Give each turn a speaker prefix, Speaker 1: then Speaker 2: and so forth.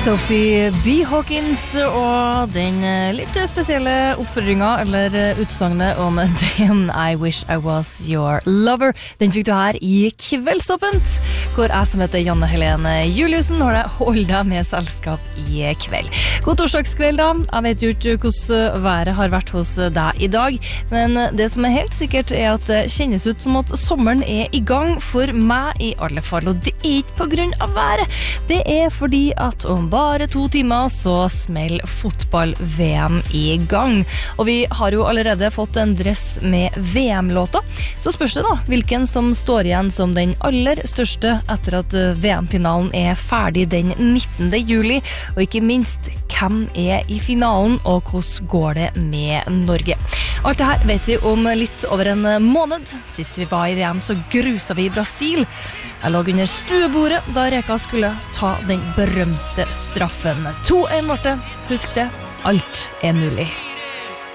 Speaker 1: Sophie B. Hawkins og den litt spesielle oppføringen eller utsagnet om Damn, I wish I was your lover. Den fikk du her i Kveldsåpent, hvor jeg som heter Janne Helene Juliussen har holdt deg med selskap i kveld. God torsdagskveld da. Jeg vet jo ikke hvordan været har vært hos deg i dag, men det som helt sikkert at det kjennes ut som at sommeren i gang for meg i alle fall, og det ikke på grunn av været. Det fordi at om bare 2 timer så smeller fotball-VM i gang. Og vi har jo allerede fått en dress med VM-låter. Så spørs det da, hvilken som står igjen som den aller største etter at VM-finalen ferdig den 19. juli. Og ikke minst, hvem i finalen, og hvordan går det med Norge? Alt det her vet vi om litt over en måned. Sist vi var i VM så grusa vi Brasil. Jeg lå under stuebordet da Reka skulle ta den berømte straffen. 2-1 Marte. Husk det, alt mulig.